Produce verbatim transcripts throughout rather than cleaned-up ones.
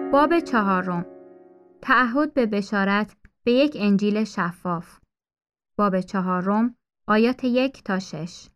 باب چهارم، تعهد به بشارت به یک انجیل شفاف. باب چهارم، آیات یک تا شش.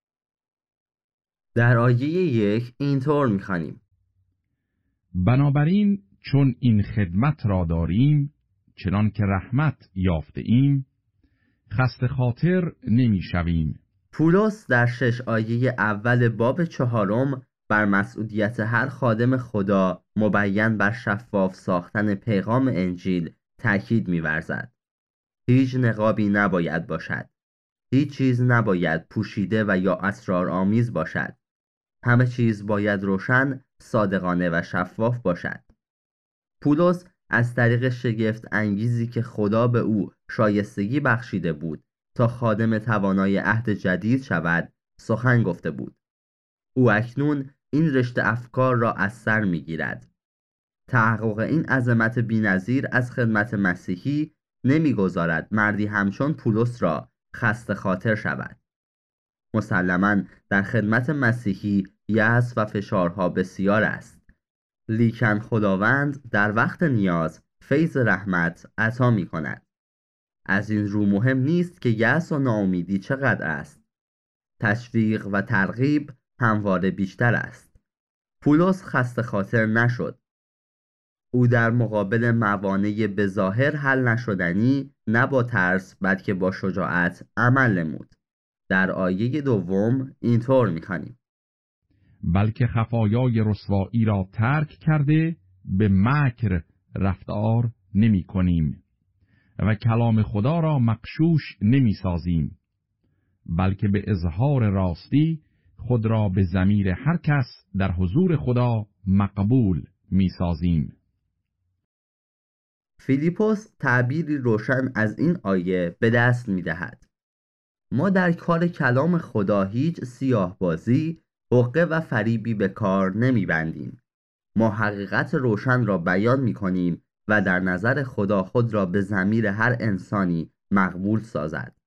در آیه یک اینطور می‌خوانیم: بنابراین چون این خدمت را داریم، چنان که رحمت یافته ایم، خسته خاطر نمی شویم. پولس در شش آیه اول باب چهارم بر مسئولیت هر خادم خدا مبین بر شفاف ساختن پیغام انجیل تأکید می‌ورزد. هیچ نقابی نباید باشد. هیچ چیز نباید پوشیده و یا اسرارآمیز باشد. همه چیز باید روشن، صادقانه و شفاف باشد. پولس از طریق شگفت انگیزی که خدا به او شایستگی بخشیده بود تا خادم توانای عهد جدید شود سخن گفته بود. او اکنون این رشته افکار را از سر می‌گیرد. تحقق این عظمت بی‌نظیر از خدمت مسیحی نمی‌گذارد مردی همچون پولس را خسته خاطر شود. مسلماً در خدمت مسیحی یأس و فشارها بسیار است، لیکن خداوند در وقت نیاز فیض رحمت عطا می کند. از این رو مهم نیست که یأس و ناامیدی چقدر است. تشویق و ترغیب همواره بیشتر است. پولس خسته خاطر نشد. او در مقابل موانع بظاهر حل نشدنی نه با ترس بلکه با شجاعت عمل نمود. در آیه دوم اینطور می‌خوانیم: بلکه خفایای رسوایی را ترک کرده به مکر رفتار نمی کنیم و کلام خدا را مغشوش نمی سازیم، بلکه به اظهار راستی خود را به ضمیر هر کس در حضور خدا مقبول می سازیم. فیلیپوس تعبیری روشن از این آیه به دست می دهد. ما در کار کلام خدا هیچ سیاه بازی، حقه و فریبی به کار نمی بندیم. ما حقیقت روشن را بیان می کنیم و در نظر خدا خود را به ضمیر هر انسانی مقبول سازد.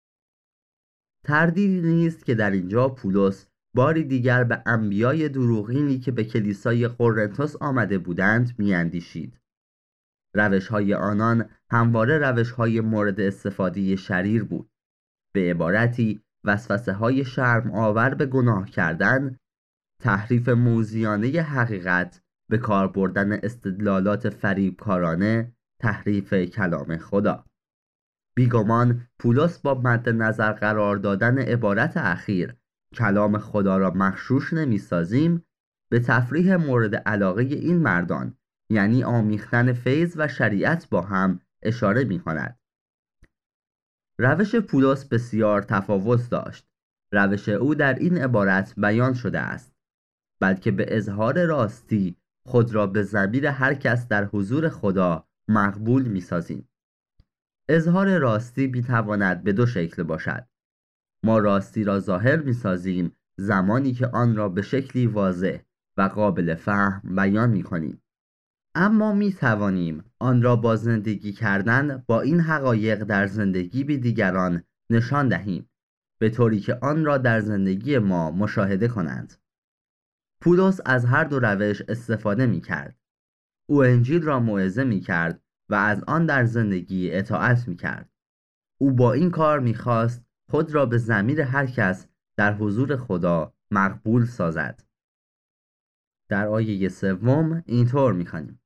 تردیدی نیست که در اینجا پولس باری دیگر به انبیای دروغینی که به کلیسای قرنتس آمده بودند میاندیشید. روش‌های آنان همواره روش‌های مورد استفاده شریر بود. به عبارتی وسوسه‌های شرم آور به گناه کردن، تحریف موذیانه حقیقت، به کار بردن استدلالات فریبکارانه، تحریف کلام خدا. بیگمان پولس با مد نظر قرار دادن عبارت اخیر کلام خدا را مغشوش نمی سازیم به تفریح مورد علاقه این مردان، یعنی آمیختن فیض و شریعت با هم اشاره می کند. روش پولس بسیار تفاوت داشت. روش او در این عبارت بیان شده است، بلکه به اظهار راستی خود را به ضمیر هر کس در حضور خدا مقبول می سازیم. اظهار راستی می تواند به دو شکل باشد. ما راستی را ظاهر می سازیم زمانی که آن را به شکلی واضح و قابل فهم بیان می کنیم. اما می توانیم آن را با زندگی کردن با این حقایق در زندگی به دیگران نشان دهیم، به طوری که آن را در زندگی ما مشاهده کنند. پولس از هر دو روش استفاده می کرد. او انجیل را موعظه می کرد و از آن در زندگی اطاعت می کرد. او با این کار می خواست خود را به ضمیر هر کس در حضور خدا مقبول سازد. در آیه سوم اینطور می خوانیم: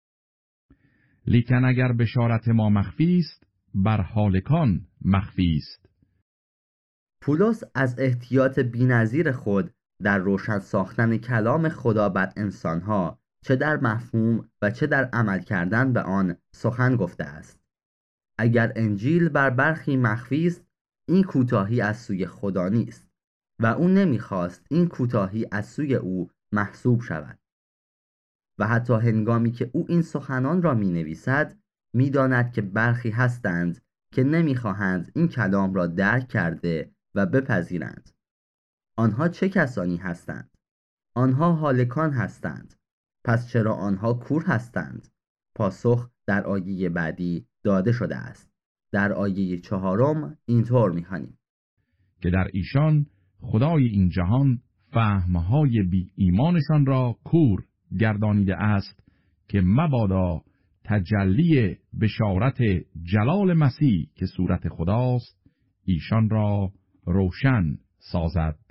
لیکن اگر بشارت ما مخفی است، بر هالکان مخفی است. پولس از احتیاط بی‌نظیر خود در روشن ساختن کلام خدا بر انسانها چه در مفهوم و چه در عمل کردن به آن سخن گفته است. اگر انجیل بر برخی مخفی است، این کوتاهی از سوی خدا نیست و او نمیخواست این کوتاهی از سوی او محسوب شود. و حتی هنگامی که او این سخنان را می نویسد می داند که برخی هستند که نمی خواهند این کلام را درک کرده و بپذیرند. آنها چه کسانی هستند؟ آنها هالکان هستند. پس چرا آنها کور هستند؟ پاسخ در آیه بعدی داده شده است. در آیه چهارم اینطور می خوانیم: که در ایشان خدای این جهان فهمهای بی ایمانشان را کور گردانیده است که مبادا تجلی بشارت جلال مسیح که صورت خداست ایشان را روشن سازد.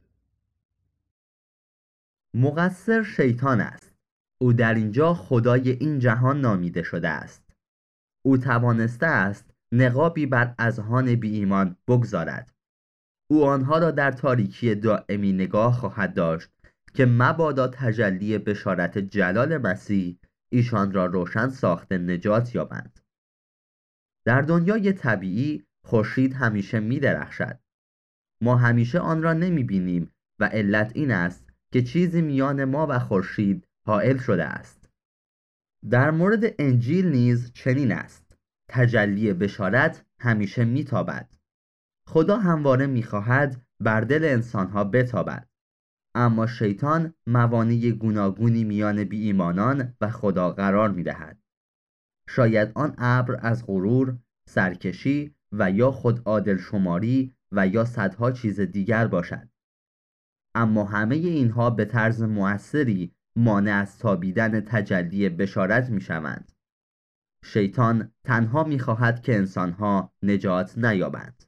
مقصر شیطان است. او در اینجا خدای این جهان نامیده شده است. او توانسته است نقابی بر اذهان بی ایمان بگذارد. او آنها را در تاریکی دائمی نگاه خواهد داشت که مبادا تجلی بشارت جلال مسیح ایشان را روشن ساخته نجات یابند. در دنیای طبیعی خورشید همیشه می درخشد. ما همیشه آن را نمی بینیم و علت این است که چیزی میان ما و خورشید حائل شده است. در مورد انجیل نیز چنین است. تجلی بشارت همیشه می تابد. خدا همواره می خواهد بر دل انسانها بتابد. اما شیطان موانع گوناگونی میان بی ایمانان و خدا قرار می دهد. شاید آن ابر از غرور، سرکشی و یا خود عادل شماری و یا صدها چیز دیگر باشد. اما همه اینها به طرز مؤثری مانع از تابیدن تجلی بشارت می شوند. شیطان تنها می خواهد که انسانها نجات نیابند.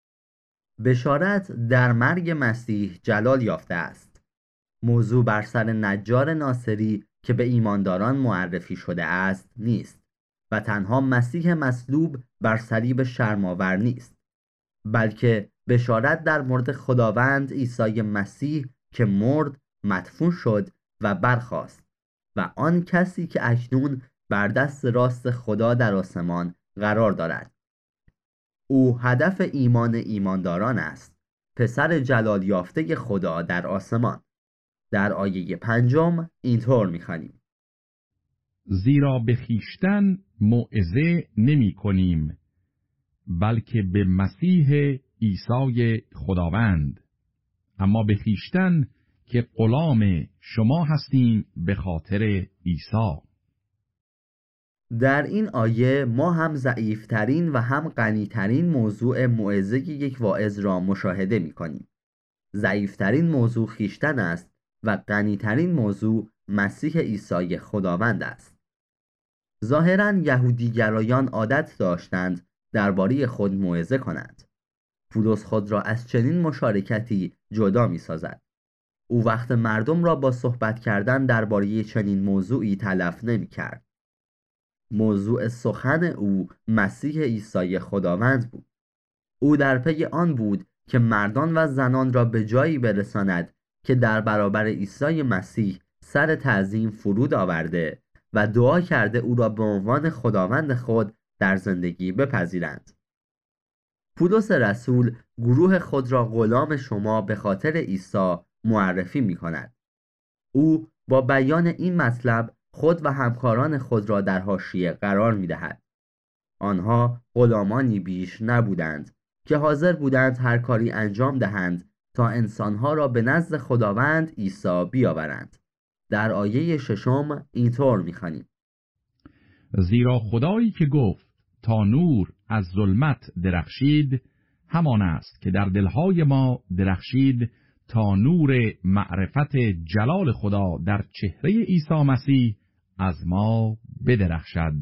بشارت در مرگ مسیح جلال یافته است. موضوع بر سر نجار ناصری که به ایمانداران معرفی شده است نیست و تنها مسیح مصلوب بر صلیب شرم‌آور نیست، بلکه بشارت در مورد خداوند عیسی مسیح که مرد، مدفون شد و برخاست و آن کسی که اکنون بر دست راست خدا در آسمان قرار دارد. او هدف ایمان ایمانداران است، پسر جلال یافته خدا در آسمان. در آیه پنجم اینطور می‌خوانیم: زیرا به خویشتن موعظه نمی کنیم، بلکه به مسیح عیسی خداوند، اما به خویشتن که غلام شما هستیم به خاطر عیسی. در این آیه ما هم ضعیفترین و هم غنیترین موضوع موعظه یک واعظ را مشاهده می کنیم. ضعیفترین موضوع خویشتن است و غنیترین موضوع مسیح عیسی خداوند است. ظاهراً یهودیگرایان عادت داشتند درباره خود موعظه کنند. پولس خود را از چنین مشارکتی جدا می سازد. او وقت مردم را با صحبت کردن درباره چنین موضوعی تلف نمی کرد. موضوع سخن او مسیح عیسی خداوند بود. او در پی آن بود که مردان و زنان را به جایی برساند که در برابر عیسی مسیح سر تعظیم فرود آورده و دعا کرده او را به عنوان خداوند خود در زندگی بپذیرند. پولس رسول گروه خود را غلام شما به خاطر عیسی معرفی می کند. او با بیان این مطلب خود و همکاران خود را در حاشیه قرار می دهد. آنها غلامانی بیش نبودند که حاضر بودند هر کاری انجام دهند تا انسانها را به نزد خداوند عیسی بیاورند. در آیه ششم اینطور می‌خوانیم: زیرا خدایی که گفت تا نور از ظلمت درخشید، همان است که در دلهای ما درخشید تا نور معرفت جلال خدا در چهره عیسی مسیح از ما بدرخشد.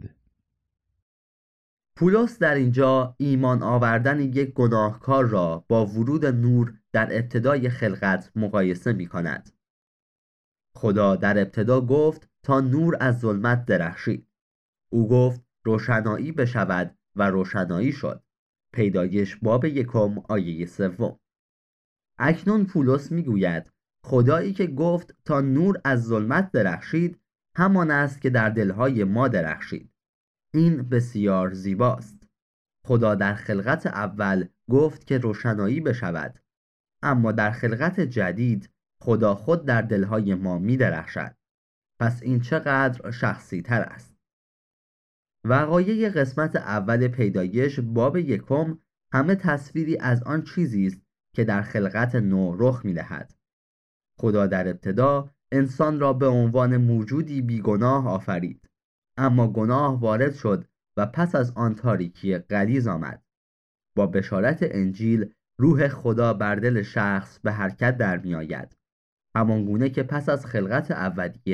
پولس در اینجا ایمان آوردن یک گناهکار را با ورود نور در ابتدای خلقت مقایسه می کند. خدا در ابتدا گفت تا نور از ظلمت درخشید. او گفت روشنایی بشود و روشنایی شد. پیدایش باب یکم آیه سوم. اکنون پولس می گوید خدایی که گفت تا نور از ظلمت درخشید همان است که در دلهای ما درخشید. این بسیار زیباست. خدا در خلقت اول گفت که روشنایی بشود، اما در خلقت جدید خدا خود در دلهای ما می درخشد. پس این چقدر شخصی تر است. وقایع قسمت اول پیدایش باب یکم همه تصویری از آن چیزی است که در خلقت نو رخ می دهد. خدا در ابتدا انسان را به عنوان موجودی بیگناه آفرید، اما گناه وارد شد و پس از آن تاریکی غلیظ آمد. با بشارت انجیل روح خدا بر دل شخص به حرکت در می آید، همان گونه که پس از خلقت اولیه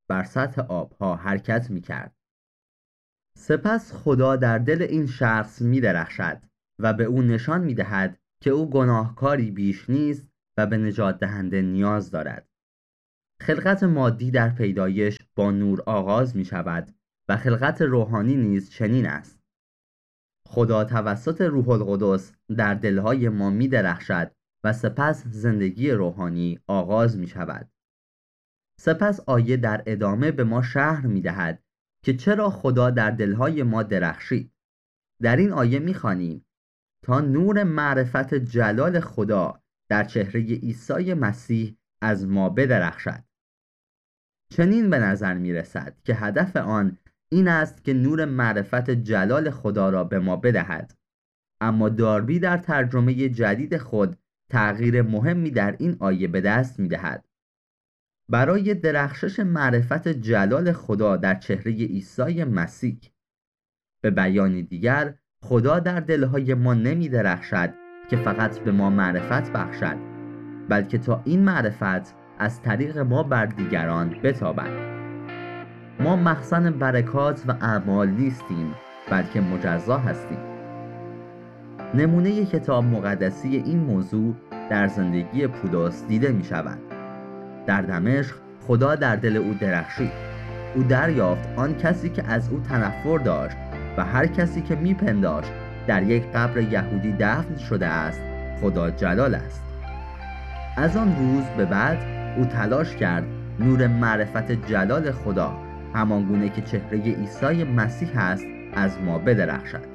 بر سطح آبها حرکت می کرد. سپس خدا در دل این شخص می درخشد و به او نشان می دهد که او گناهکاری بیش نیست و به نجات دهنده نیاز دارد. خلقت مادی در پیدایش با نور آغاز می شود و خلقت روحانی نیز چنین است. خدا توسط روح القدس در دلهای ما می درخشد و سپس زندگی روحانی آغاز می شود. سپس آیه در ادامه به ما شرح می دهد که چرا خدا در دلهای ما درخشید. در این آیه می خوانیم تا نور معرفت جلال خدا در چهره عیسی مسیح از ما بدرخشد. چنین به نظر می رسد که هدف آن این است که نور معرفت جلال خدا را به ما بدهد. اما داربی در ترجمه جدید خود تغییر مهمی در این آیه به دست می دهد. برای درخشش معرفت جلال خدا در چهره عیسی مسیح. به بیان دیگر خدا در دلهای ما نمی درخشد که فقط به ما معرفت بخشد، بلکه تا این معرفت از طریق ما بر دیگران بتابد. ما مخزن برکات و اعمال نیستیم، بلکه مجزا هستیم. نمونه کتاب مقدسی این موضوع در زندگی پولس دیده می شود. در دمشق خدا در دل او درخشید. او دریافت آن کسی که از او تنفر داشت و هر کسی که می پنداشت در یک قبر یهودی دفن شده است خدا جلال است. از آن روز به بعد او تلاش کرد نور معرفت جلال خدا همانگونه که چهره عیسی مسیح است از ما بدرخشد.